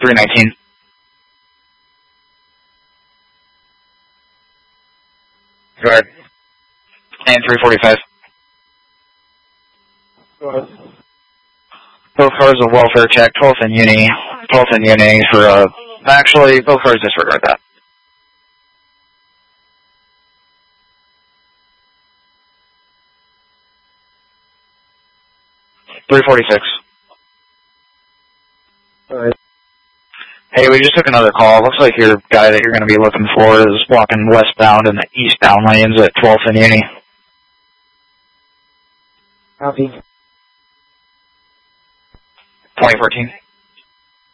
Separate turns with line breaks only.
319. Go ahead. And 345.
Go ahead.
Both cars a welfare check, 12th and Uni. 12th and Uni for, actually, both cars disregard that. $346.
Alright.
Hey, we just took another call. Looks like your guy that you're going to be looking for is walking westbound in the eastbound lanes at 12th and Uni.
Copy.
2014.